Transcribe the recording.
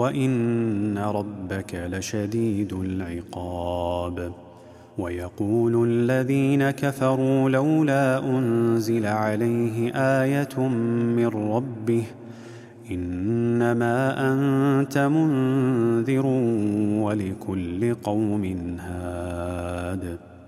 وإن ربك لشديد العقاب. ويقول الذين كفروا لولا أنزل عليه آية من ربه إنما أنت منذر ولكل قوم هاد.